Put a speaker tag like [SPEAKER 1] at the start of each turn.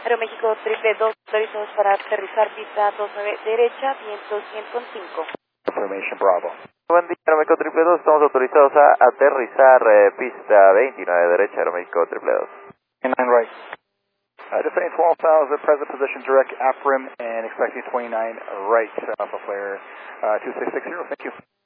[SPEAKER 1] Aeroméxico triple 2, autorizados para aterrizar pista 29 derecha, viento 105.
[SPEAKER 2] Information Bravo.
[SPEAKER 3] Buen día, Aeroméxico triple 2, estamos autorizados a aterrizar pista 29 derecha, Aeroméxico triple 2.
[SPEAKER 2] 29 right. Defending 12,000, present position direct AFRIM and expecting 29 right, Alpha Flare 2660, thank you.